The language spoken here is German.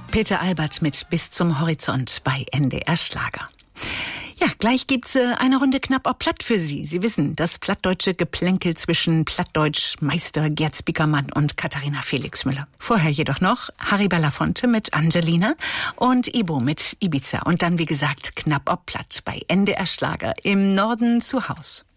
Peter Albert mit Bis zum Horizont bei NDR Schlager. Ja, gleich gibt's eine Runde knapp auch platt für Sie. Sie wissen, das plattdeutsche Geplänkel zwischen Plattdeutsch-Meister Gerd Spiekermann und Katharina Felixmüller. Vorher jedoch noch Harry Belafonte mit Angelina und Ibo mit Ibiza. Und dann, wie gesagt, knapp ob platt bei NDR Schlager im Norden zu Haus.